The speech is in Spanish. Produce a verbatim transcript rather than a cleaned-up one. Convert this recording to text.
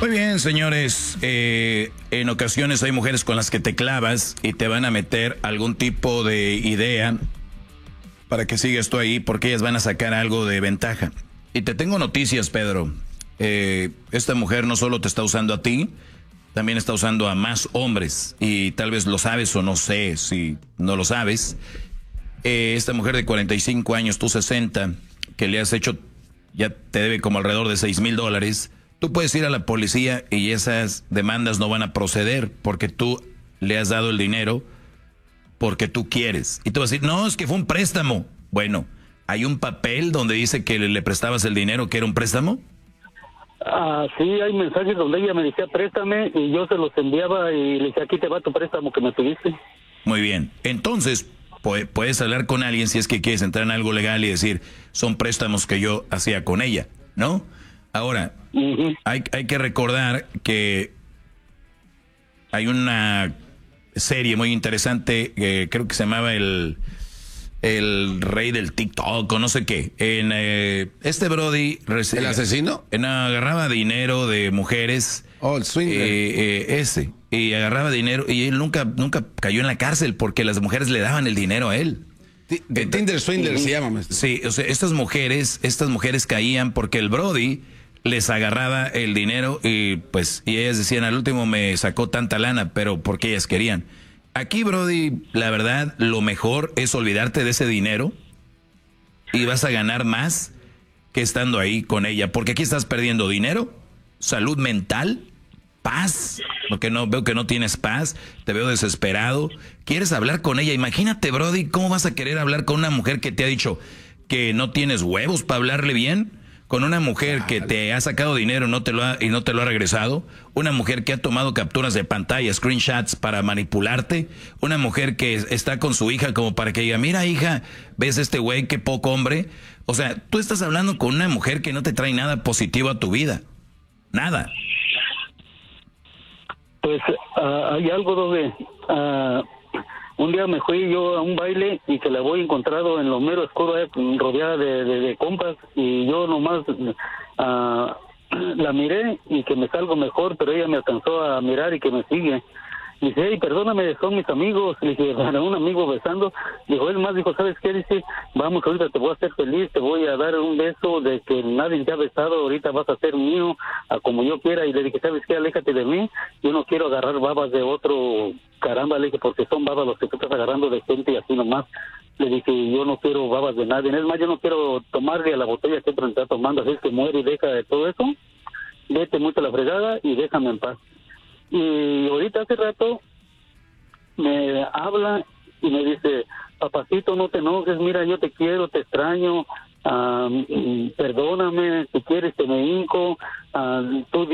Muy bien, señores. Eh, en ocasiones hay mujeres con las que te clavas y te van a meter algún tipo de idea para que sigas tú ahí, porque ellas van a sacar algo de ventaja. Y te tengo noticias, Pedro. Eh, esta mujer no solo te está usando a ti, también está usando a más hombres. Y tal vez lo sabes o no sé si no lo sabes. Eh, esta mujer de cuarenta y cinco años, tú sesenta, que le has hecho, ya te debe como alrededor de seis mil dólares. Tú puedes ir a la policía y esas demandas no van a proceder porque tú le has dado el dinero porque tú quieres. Y tú vas a decir, no, es que fue un préstamo. Bueno, ¿hay un papel donde dice que le, le prestabas el dinero, que era un préstamo? Ah, sí, hay mensajes donde ella me decía préstame y yo se los enviaba y le decía, aquí te va tu préstamo que me pediste. Muy bien. Entonces, puedes hablar con alguien si es que quieres entrar en algo legal y decir, son préstamos que yo hacía con ella, ¿no? Ahora, uh-huh. hay, hay que recordar que hay una serie muy interesante, eh, creo que se llamaba el, el rey del TikTok o no sé qué. En eh, este Brody... ¿El asesino? En, agarraba dinero de mujeres. Oh, el swinger. Eh, eh, ese. Y agarraba dinero y él nunca, nunca cayó en la cárcel porque las mujeres le daban el dinero a él. De Tinder Swindler se llama. Maestro. Sí, o sea, estas mujeres, estas mujeres caían porque el Brody les agarraba el dinero y pues y ellas decían, al último me sacó tanta lana, pero porque ellas querían. Aquí, Brody, la verdad, lo mejor es olvidarte de ese dinero y vas a ganar más que estando ahí con ella, porque aquí estás perdiendo dinero, salud mental, paz, porque no veo que no tienes paz, te veo desesperado, quieres hablar con ella. Imagínate, Brody, ¿cómo vas a querer hablar con una mujer que te ha dicho que no tienes huevos para hablarle bien? Con una mujer que te ha sacado dinero no te lo ha, y no te lo ha regresado, una mujer que ha tomado capturas de pantalla, screenshots para manipularte, una mujer que está con su hija como para que diga, mira hija, ves este güey, qué poco hombre. O sea, tú estás hablando con una mujer que no te trae nada positivo a tu vida, nada. Pues uh, hay algo donde uh, un día me fui yo a un baile y que la voy encontrado en lo mero oscuro, eh, rodeada de, de, de compas, y yo nomás uh, la miré y que me salgo mejor, pero ella me alcanzó a mirar y que me sigue. Dice, hey, perdóname, son mis amigos. Le dije, para un amigo besando. Dijo, él más, dijo, ¿sabes qué? Dice, vamos, ahorita te voy a hacer feliz, te voy a dar un beso de que nadie te ha besado, ahorita vas a ser mío, a como yo quiera. Y le dije, ¿sabes qué? Aléjate de mí, yo no quiero agarrar babas de otro, caramba, le dije, porque son babas los que tú estás agarrando de gente y así nomás. Le dije, yo no quiero babas de nadie, es más, yo no quiero tomarle a la botella que otro está tomando, así es que muere y deja de todo eso, vete mucho a la fregada y déjame en paz. Y ahorita hace rato me habla y me dice, papacito, no te enojes, mira, yo te quiero, te extraño, um, perdóname, si quieres te me hinco, uh, tú